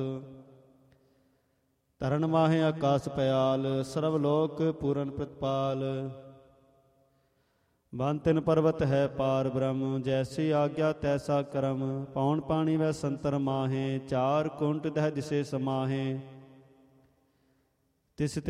ਤਰਨ ਮਾਹੇ ਆਕਾਸ ਪਿਆਲ, ਸਰਬ ਲੋਕ ਪੂਰਨ ਪ੍ਰਤਪਾਲ। ਬੰਤਨ ਪਰਬਤ ਹੈ ਪਾਰ ਬ੍ਰਹਮ, ਜੈਸੀ ਆਗਿਆ ਤੈਸਾ ਕਰਮ। ਪੌਣ ਪਾਣੀ ਵੈ ਸੰਤਰ ਮਾਹੇ, ਚਾਰ ਕੁੰਟ ਦਹਿ ਦਿਸੇ ਸਮਾਹੇ। ਤਿਸ